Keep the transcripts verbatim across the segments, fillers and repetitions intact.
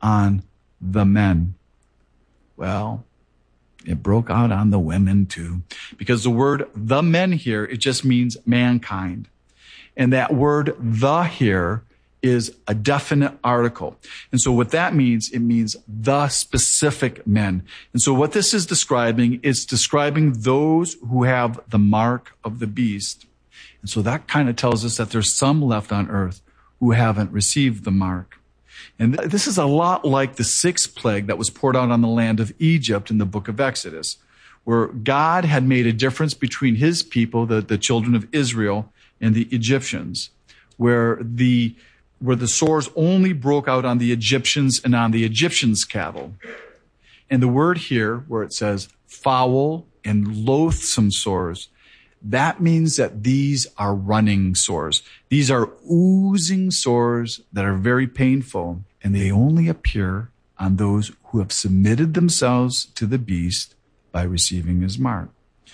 on the men. Well, it broke out on the women too, because the word the men here, it just means mankind. And that word the here is a definite article. And so what that means, it means the specific men. And so what this is describing is describing those who have the mark of the beast. And so that kind of tells us that there's some left on earth who haven't received the mark. And th- this is a lot like the sixth plague that was poured out on the land of Egypt in the book of Exodus, where God had made a difference between his people, the, the children of Israel, and the Egyptians, where the where the sores only broke out on the Egyptians and on the Egyptians' cattle. And the word here, where it says foul and loathsome sores, that means that these are running sores. These are oozing sores that are very painful, and they only appear on those who have submitted themselves to the beast by receiving his mark.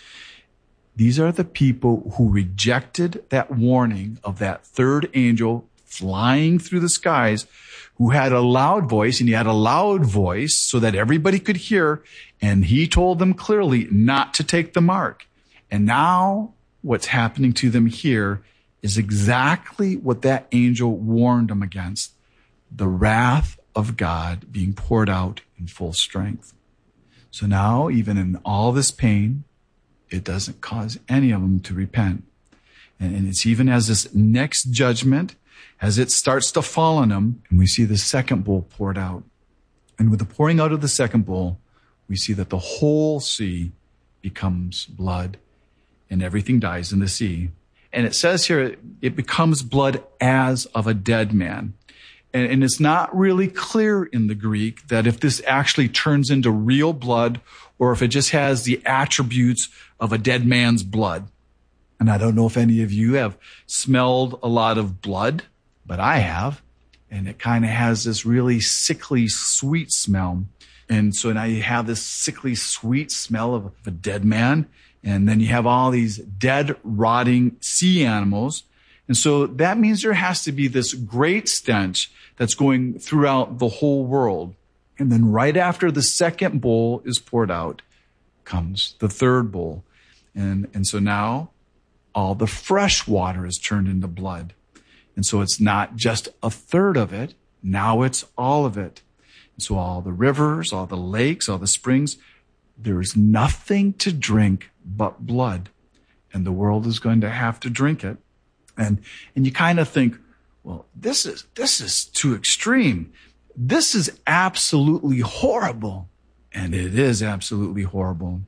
These are the people who rejected that warning of that third angel flying through the skies, who had a loud voice, and he had a loud voice so that everybody could hear, and he told them clearly not to take the mark. And now what's happening to them here is exactly what that angel warned them against: the wrath of God being poured out in full strength. So now, even in all this pain, it doesn't cause any of them to repent. And, and it's even as this next judgment, as it starts to fall on them, and we see the second bowl poured out. And with the pouring out of the second bowl, we see that the whole sea becomes blood, and everything dies in the sea. And it says here, it becomes blood as of a dead man. And, and it's not really clear in the Greek that if this actually turns into real blood, or if it just has the attributes of a dead man's blood. And I don't know if any of you have smelled a lot of blood, but I have. And it kind of has this really sickly, sweet smell. And so now you have this sickly, sweet smell of a dead man. And then you have all these dead, rotting sea animals. And so that means there has to be this great stench that's going throughout the whole world. And then right after the second bowl is poured out comes the third bowl. And, and so now all the fresh water is turned into blood. And so it's not just a third of it. Now it's all of it. And so all the rivers, all the lakes, all the springs, there is nothing to drink but blood. And the world is going to have to drink it. And, and you kind of think, well, this is, this is too extreme. This is absolutely horrible. And it is absolutely horrible.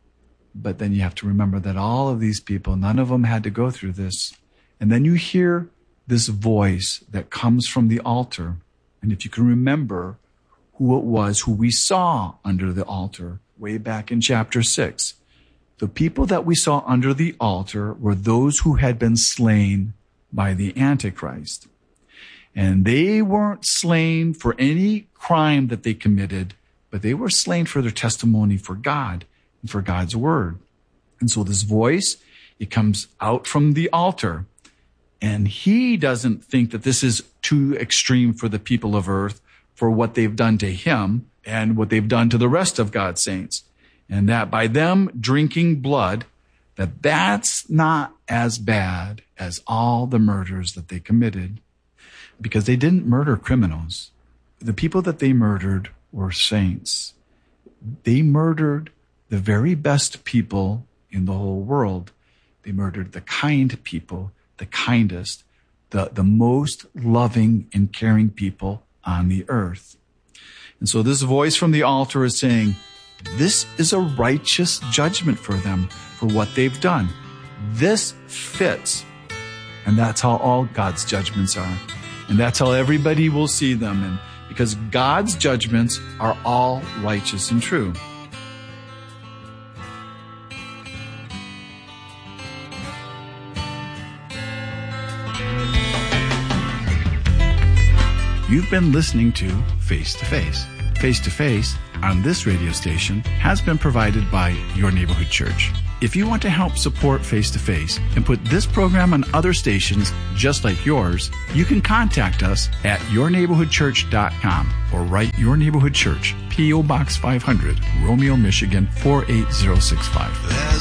But then you have to remember that all of these people, none of them had to go through this. And then you hear this voice that comes from the altar. And if you can remember who it was, who we saw under the altar way back in chapter six, the people that we saw under the altar were those who had been slain by the Antichrist. And they weren't slain for any crime that they committed, but they were slain for their testimony for God and for God's word. And so this voice, it comes out from the altar. And he doesn't think that this is too extreme for the people of earth for what they've done to him and what they've done to the rest of God's saints. And that by them drinking blood, that that's not as bad as all the murders that they committed. Because they didn't murder criminals. The people that they murdered were saints. They murdered the very best people in the whole world. They murdered the kind people, the kindest, the, the most loving and caring people on the earth. And so this voice from the altar is saying, this is a righteous judgment for them for what they've done. This fits. And that's how all God's judgments are. And that's how everybody will see them. And because God's judgments are all righteous and true. You've been listening to Face to Face. Face to Face on this radio station has been provided by Your Neighborhood Church. If you want to help support Face to Face and put this program on other stations just like yours, you can contact us at your neighborhood church dot com or write Your Neighborhood Church, P O. Box five hundred, Romeo, Michigan four eight zero six five.